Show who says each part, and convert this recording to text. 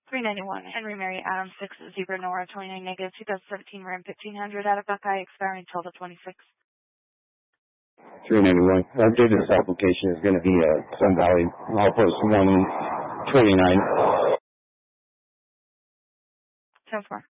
Speaker 1: 391, Henry Mary Adams, 6 Zebra Nora, 29 negative, 2017 Ram 1500 out of Buckeye, expiring until the 26th.
Speaker 2: 391. Our date of this application is going to be Sun Valley Outpost 129.
Speaker 1: Sounds far.